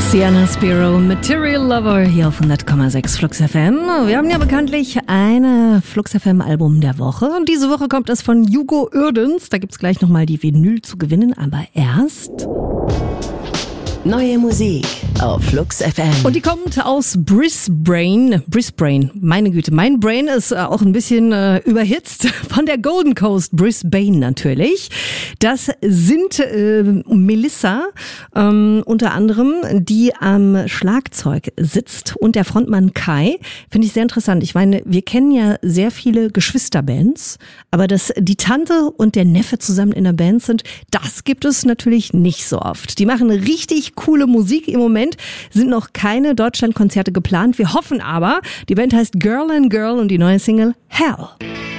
Sienna Spiro, Material Lover, hier auf 100,6 Flux FM. Wir haben ja bekanntlich eine Flux FM Album der Woche. Und diese Woche kommt es von Hugo Uerdens. Da gibt's gleich nochmal die Vinyl zu gewinnen. Aber erst neue Musik auf Flux FM. Und die kommt aus Brisbane, meine Güte. Mein Brain ist auch ein bisschen überhitzt. Von der Golden Coast, Brisbane natürlich. Das sind Melissa, unter anderem, die am Schlagzeug sitzt, und der Frontmann Kai. Finde ich sehr interessant. Ich meine, wir kennen ja sehr viele Geschwisterbands, aber dass die Tante und der Neffe zusammen in einer Band sind, das gibt es natürlich nicht so oft. Die machen richtig coole Musik. Im Moment sind noch keine Deutschlandkonzerte geplant. Wir hoffen aber, die Band heißt Girl and Girl und die neue Single Hell.